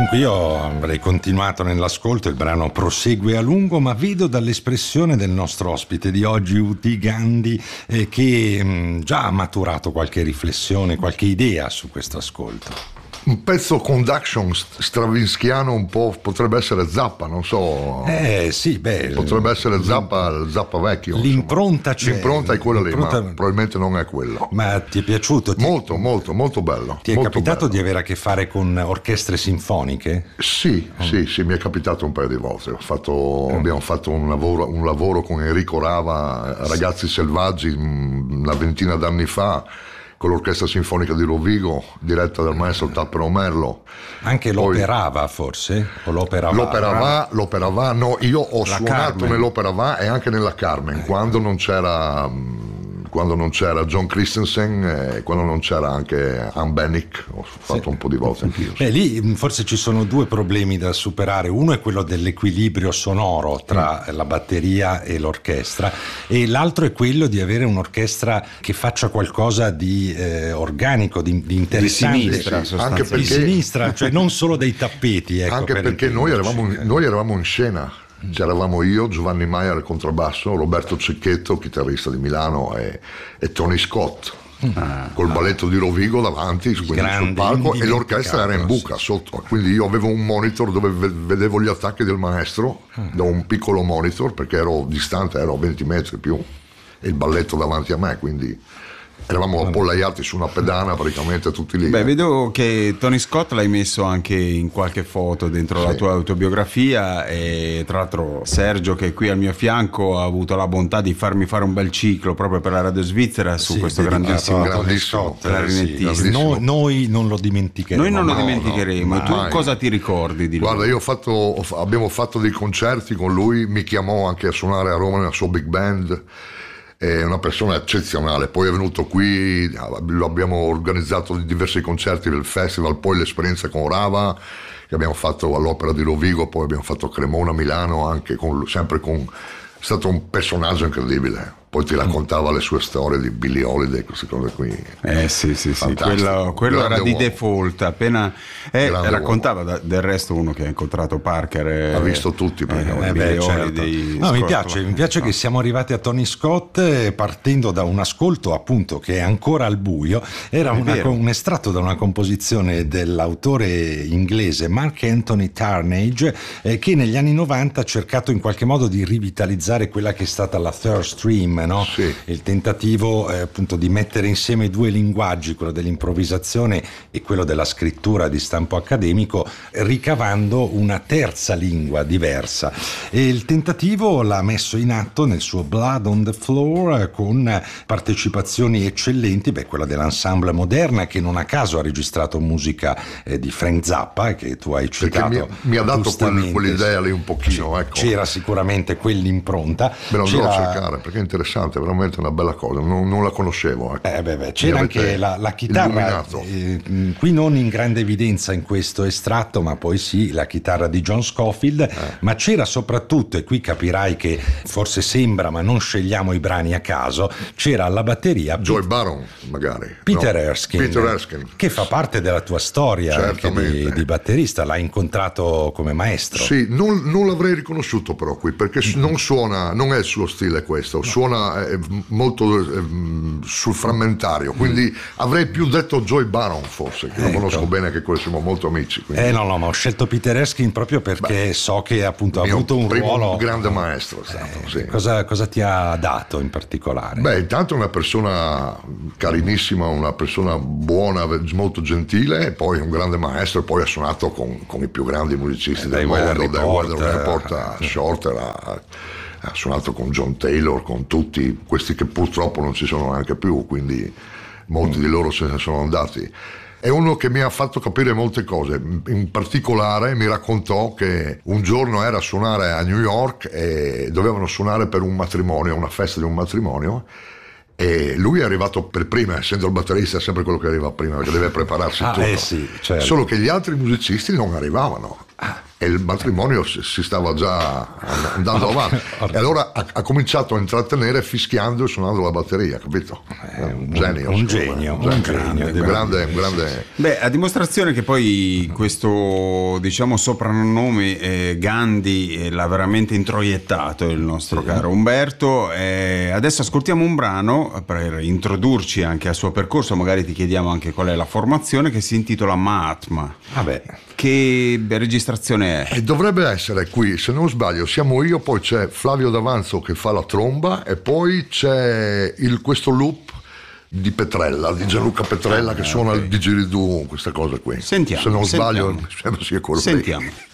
Dunque io avrei continuato nell'ascolto, il brano prosegue a lungo, ma vedo dall'espressione del nostro ospite di oggi, Uti Gandhi, che già ha maturato qualche riflessione, qualche idea su questo ascolto. Un pezzo conduction stravinskiano un po', potrebbe essere Zappa, non so. Sì, potrebbe essere Zappa vecchio. L'impronta c'è. L'impronta è quella lì, ma probabilmente non è quello. Ma ti è piaciuto? Molto bello. Ti è molto capitato bello. di avere a che fare con orchestre sinfoniche? Sì, mi è capitato un paio di volte. Abbiamo fatto un lavoro con Enrico Rava, Ragazzi Selvaggi, una ventina d'anni fa, con l'Orchestra Sinfonica di Rovigo, diretta dal maestro Tappero Merlo. Anche l'Opera Va, forse? O l'Opera Va, no, io ho suonato Carmen. nell'Opera Va e anche nella Carmen, quando non c'era John Christensen, quando non c'era anche Ann Bennick, ho fatto un po' di volte anch'io. Lì forse ci sono due problemi da superare. Uno è quello dell'equilibrio sonoro tra la batteria e l'orchestra, e l'altro è quello di avere un'orchestra che faccia qualcosa di organico, di interessante, di sinistra, anche perché, di sinistra, cioè non solo dei tappeti. Ecco, anche perché noi eravamo in scena. C'eravamo io, Giovanni Maier al contrabbasso, Roberto Cecchetto, chitarrista di Milano, e Tony Scott col balletto di Rovigo davanti, quindi sul palco, e l'orchestra era in buca sotto, quindi io avevo un monitor dove vedevo gli attacchi del maestro da un piccolo monitor, perché ero distante, ero a 20 metri più, e il balletto davanti a me, quindi eravamo appollaiati su una pedana praticamente tutti lì. Beh, vedo che Tony Scott l'hai messo anche in qualche foto dentro la tua autobiografia, e tra l'altro Sergio, che è qui al mio fianco, ha avuto la bontà di farmi fare un bel ciclo proprio per la Radio Svizzera su questo grandissimo clarinettista. Noi non lo dimenticheremo. Noi non lo dimenticheremo. E tu mai. Cosa ti ricordi di lui? Guarda, abbiamo fatto dei concerti con lui, mi chiamò anche a suonare a Roma nella sua big band. È una persona eccezionale, poi è venuto qui, abbiamo organizzato diversi concerti del festival, poi l'esperienza con Rava che abbiamo fatto all'Opera di Rovigo, poi abbiamo fatto Cremona a Milano, anche è stato un personaggio incredibile. Poi ti raccontava le sue storie di Billie Holiday, queste cose qui. Sì, quello era di default. Appena raccontava del resto uno che ha incontrato Parker. Ha visto tutti. Certo. Mi piace che siamo arrivati a Tony Scott partendo da un ascolto appunto che è ancora al buio. Era un estratto da una composizione dell'autore inglese Mark Anthony Tarnage, che negli anni 90 ha cercato in qualche modo di rivitalizzare quella che è stata la third stream, no? Sì. Il tentativo appunto di mettere insieme i due linguaggi, quello dell'improvvisazione e quello della scrittura di stampo accademico, ricavando una terza lingua diversa, e il tentativo l'ha messo in atto nel suo Blood on the Floor, con partecipazioni eccellenti, quella dell'Ensemble Moderna, che non a caso ha registrato musica di Frank Zappa, che tu hai citato. Perché mi ha dato quell'idea lì un pochino, ecco. C'era sicuramente quell'impronta. Me lo devo cercare, perché è interessante, è veramente una bella cosa, non la conoscevo, ecco. C'era anche la chitarra, qui non in grande evidenza in questo estratto, ma poi sì, la chitarra di John Scofield, ma c'era soprattutto, e qui capirai che forse sembra, ma non scegliamo i brani a caso, c'era alla batteria Joy Baron, magari Peter Erskine, che fa parte della tua storia anche di batterista. L'hai incontrato come maestro? Sì, non l'avrei riconosciuto però qui, perché non suona, non è il suo stile questo, suona molto sul frammentario, quindi avrei più detto Joy Baron forse, che lo conosco bene, che siamo molto amici, quindi. No, ma ho scelto Peter Erskine proprio perché so che appunto ha avuto un ruolo, un grande maestro è stato, sì. Cosa ti ha dato in particolare? Intanto una persona carinissima, una persona buona, molto gentile, e poi un grande maestro, e poi ha suonato con i più grandi musicisti del mondo, dai Weather Report a Shorter, ha suonato con John Taylor, con tutti questi che purtroppo non ci sono neanche più, quindi molti di loro se ne sono andati. È uno che mi ha fatto capire molte cose, in particolare mi raccontò che un giorno era a suonare a New York e dovevano suonare per un matrimonio, una festa di un matrimonio, e lui è arrivato per prima, essendo il batterista è sempre quello che arriva prima, perché deve prepararsi tutto. Sì, certo. Solo che gli altri musicisti non arrivavano. e il matrimonio si stava già andando avanti, e allora ha cominciato a intrattenere fischiando e suonando la batteria, capito? Un genio, un grande. Beh, a dimostrazione che poi questo, diciamo, soprannome Gandhi l'ha veramente introiettato il nostro caro Umberto. Adesso ascoltiamo un brano per introdurci anche al suo percorso, magari ti chiediamo anche qual è la formazione, che si intitola Mahatma. Che registrazione è? Dovrebbe essere qui, se non sbaglio, siamo io, poi c'è Flavio D'Avanzo che fa la tromba e poi c'è questo loop di Petrella, di Gianluca Petrella che suona il didgeridoo, questa cosa qui. Sentiamo, se non sbaglio, sembra sia quello. Sentiamo.